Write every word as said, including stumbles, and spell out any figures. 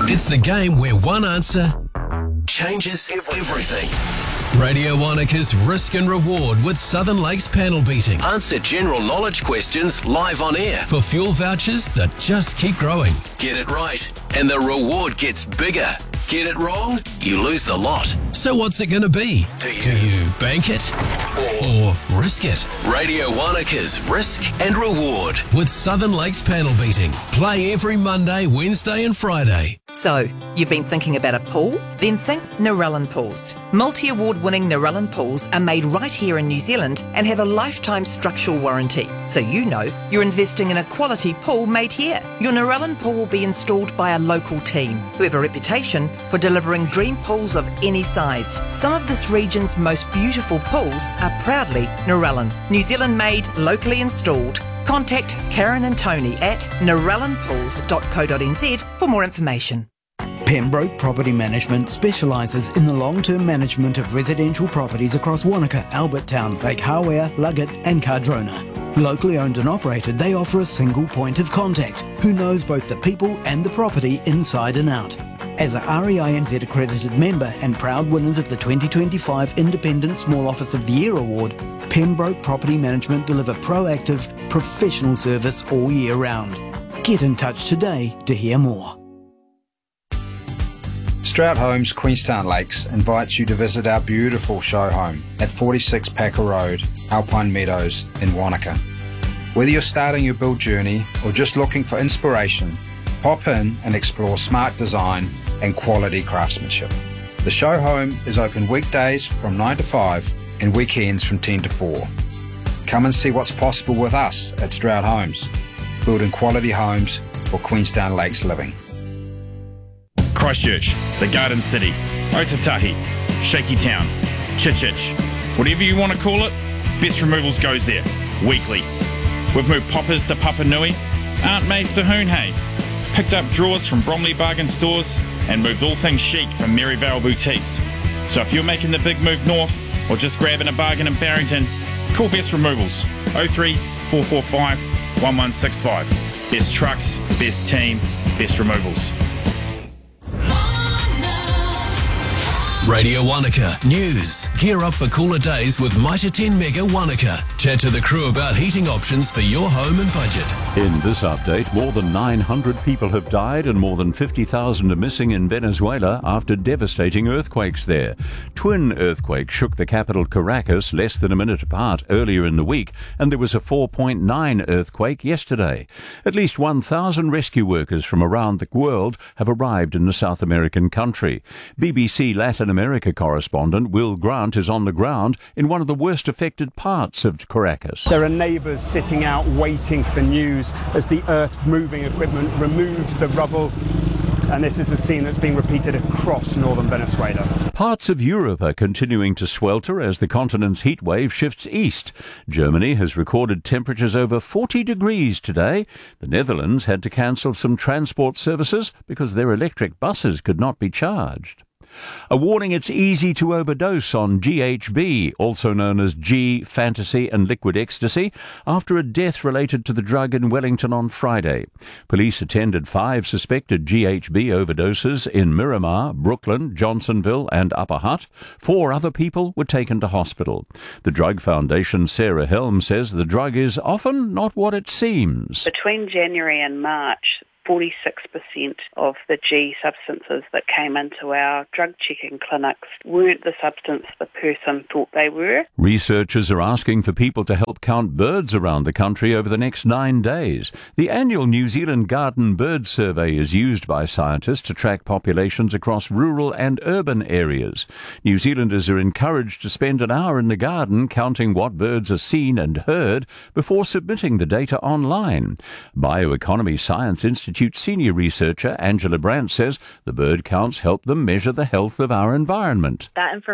It's the game where one answer changes everything. Radio Wanaka's Risk and Reward with Southern Lakes panel beating. Answer general knowledge questions live on air for fuel vouchers that just keep growing. Get it right, and the reward gets bigger. Get it wrong, you lose the lot. So what's it going to be? Do you, Do you bank it or, or risk it? Radio Wanaka's Risk and Reward with Southern Lakes panel beating. Play every Monday, Wednesday and Friday. So, you've been thinking about a pool? Then think Narellan Pools. Multi-award winning Narellan Pools are made right here in New Zealand and have a lifetime structural warranty. So you know you're investing in a quality pool made here. Your Narellan pool will be installed by a local team who have a reputation for delivering dream pools of any size. Some of this region's most beautiful pools are proudly Narellan. New Zealand made, locally installed. Contact Karen and Tony at narellan pools dot co dot n z for more information. Pembroke Property Management specialises in the long-term management of residential properties across Wanaka, Albert Town, Lake Hawea, Luggett and Cardrona. Locally owned and operated, they offer a single point of contact who knows both the people and the property inside and out. As a R E I N Z accredited member and proud winners of the twenty twenty-five Independent Small Office of the Year Award, Pembroke Property Management deliver proactive, professional service all year round. Get in touch today to hear more. Stroud Homes Queenstown Lakes invites you to visit our beautiful show home at forty-six Packer Road, Alpine Meadows in Wanaka. Whether you're starting your build journey or just looking for inspiration, pop in and explore smart design and quality craftsmanship. The show home is open weekdays from nine to five and weekends from ten to four. Come and see what's possible with us at Stroud Homes, building quality homes for Queenstown Lakes living. Christchurch, the Garden City, Otatahi, Shaky Town, Chichich, whatever you want to call it, Best Removals goes there, weekly. We've moved poppers to Papanui, Aunt May's to Hoonhay, picked up drawers from Bromley Bargain Stores, and moved all things chic from Maryvale Boutiques. So if you're making the big move north, or just grabbing a bargain in Barrington, call Best Removals, oh three four four five one one six five. Best trucks, best team, best removals. Radio Wanaka News. Gear up for cooler days with Mitre ten Mega Wanaka. Chat to the crew about heating options for your home and budget. In this update, more than nine hundred people have died and more than fifty thousand are missing in Venezuela after devastating earthquakes there. Twin earthquakes shook the capital Caracas less than a minute apart earlier in the week, and there was a four point nine earthquake yesterday. At least one thousand rescue workers from around the world have arrived in the South American country. B B C Latin America correspondent Will Grant is on the ground in one of the worst affected parts of Caracas. There are neighbours sitting out waiting for news as the earth-moving equipment removes the rubble. And this is a scene that's being repeated across northern Venezuela. Parts of Europe are continuing to swelter as the continent's heat wave shifts east. Germany has recorded temperatures over forty degrees today. The Netherlands had to cancel some transport services because their electric buses could not be charged. A warning: it's easy to overdose on G H B, also known as G, Fantasy and Liquid Ecstasy, after a death related to the drug in Wellington on Friday. Police attended five suspected G H B overdoses in Miramar, Brooklyn, Johnsonville and Upper Hutt. Four other people were taken to hospital. The Drug Foundation's Sarah Helm says the drug is often not what it seems. Between January and March, forty-six percent of the G substances that came into our drug checking clinics weren't the substance the person thought they were. Researchers are asking for people to help count birds around the country over the next nine days. The annual New Zealand Garden Bird Survey is used by scientists to track populations across rural and urban areas. New Zealanders are encouraged to spend an hour in the garden counting what birds are seen and heard before submitting the data online. Bioeconomy Science Institute senior researcher Angela Brandt says the bird counts help them measure the health of our environment. That information